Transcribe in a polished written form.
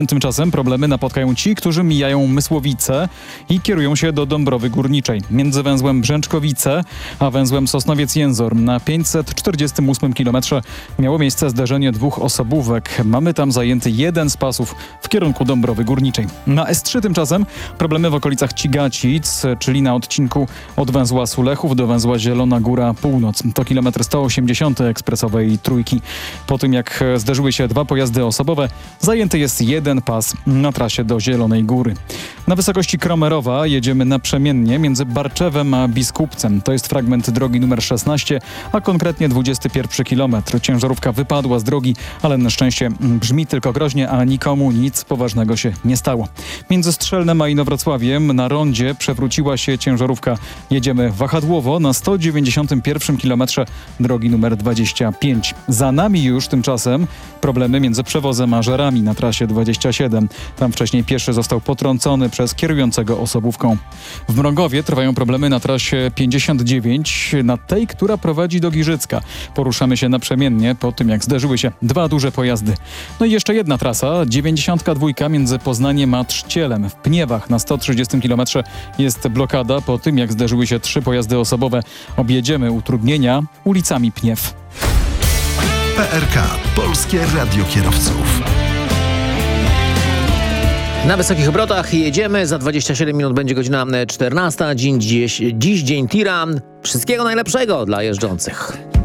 Tymczasem problemy napotkają ci, którzy mijają Mysłowice i kierują się do Dąbrowy Górniczej. Między węzłem Brzęczkowice a węzłem Sosnowiec-Jęzor na 548 km miało miejsce zdarzenie dwóch osobówek. Mamy tam zajęty jeden z pasów w kierunku Dąbrowy Górniczej. Na S3 tymczasem problemy w okolicach Cigacic, czyli na odcinku od węzła Sulechów do węzła Zielona Góra Północ. To kilometr 180 ekspresowej trójki. Po tym jak zderzyły się dwa pojazdy osobowe, zajęty jest jeden pas na trasie do Zielonej Góry. Na wysokości Kromerowa jedziemy naprzemiennie między Barczewem a Biskupcem. To jest fragment drogi numer 16, a konkretnie 21 kilometr. Ciężarówka wypadła z drogi, ale na szczęście brzmi tylko groźnie, a nikomu nic poważnego się nie stało. Między Strzelnem a Inowrocławiem na rondzie przewróciła się ciężarówka. Jedziemy wahadłowo na 191 kilometrze drogi numer 25. Za nami już tymczasem problemy między Przewozem a Żerami na trasie 27. Tam wcześniej pieszy został potrącony przez kierującego osobówką. W Mrągowie trwają problemy na trasie 59, na tej, która prowadzi do Giżycka. Poruszamy się naprzemiennie po tym, jak zderzyły się dwa duże pojazdy. No i jeszcze jedna trasa, 92 między Poznaniem a Trzcielem. W Pniewach na 130 km jest blokada po tym, jak zderzyły się trzy pojazdy osobowe. Objedziemy utrudnienia ulicami Pniew. PRK – Polskie Radio Kierowców. Na wysokich obrotach jedziemy. Za 27 minut będzie godzina 14. Dziś dzień tira. Wszystkiego najlepszego dla jeżdżących.